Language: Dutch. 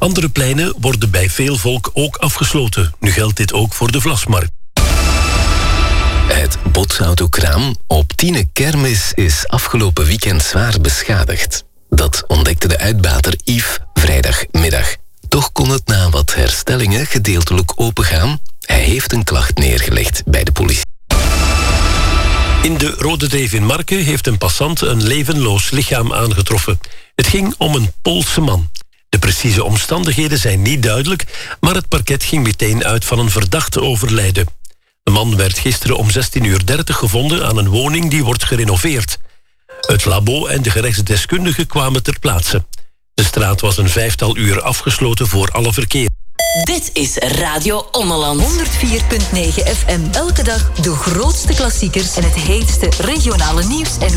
Andere pleinen worden bij veel volk ook afgesloten. Nu geldt dit ook voor de Vlasmarkt. Het botsauto-kraam op Tiene Kermis is afgelopen weekend zwaar beschadigd. Dat ontdekte de uitbater Yves vrijdagmiddag. Toch kon het na wat herstellingen gedeeltelijk opengaan. Hij heeft een klacht neergelegd bij de politie. In de Rode Dreef in Marken heeft een passant een levenloos lichaam aangetroffen. Het ging om een Poolse man. De precieze omstandigheden zijn niet duidelijk, maar het parket ging meteen uit van een verdachte overlijden. De man werd gisteren om 16:30 gevonden aan een woning die wordt gerenoveerd. Het labo en de gerechtsdeskundigen kwamen ter plaatse. De straat was een 5-tal uur afgesloten voor alle verkeer. Dit is Radio Ommeland. 104.9 FM. Elke dag de grootste klassiekers en het heetste regionale nieuws en